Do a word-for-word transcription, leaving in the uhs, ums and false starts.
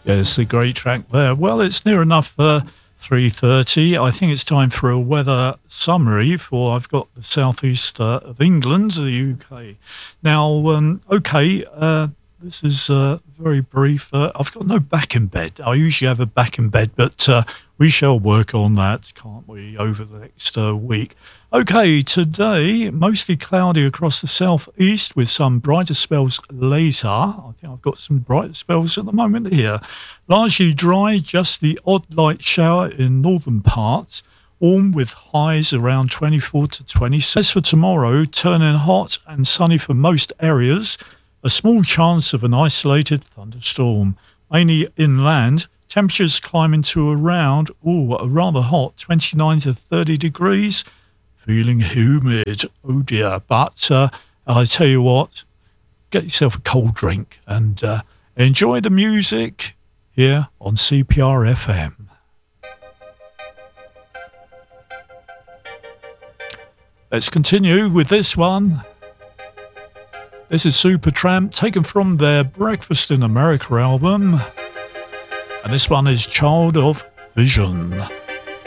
Yes, a great track there. Well, it's near enough uh, three thirty. I think it's time for a weather summary for I've got the southeast uh, of England, the U K. Now, um, okay, uh, this is uh, very brief. Uh, I've got no back in bed. I usually have a back in bed, but uh, we shall work on that, can't we, over the next uh, week. Okay, today, mostly cloudy across the southeast with some brighter spells later. I think I've got some brighter spells at the moment here. Largely dry, just the odd light shower in northern parts. Warm with highs around twenty-four to twenty-six. As for tomorrow, turning hot and sunny for most areas. A small chance of an isolated thunderstorm, mainly inland. Temperatures climbing to around, ooh, a rather hot twenty-nine to thirty degrees. Feeling humid, oh dear. But uh, I tell you what, get yourself a cold drink and uh, enjoy the music here on C P R F M. Let's continue with this one. This is Supertramp, taken from their Breakfast in America album. And this one is Child of Vision.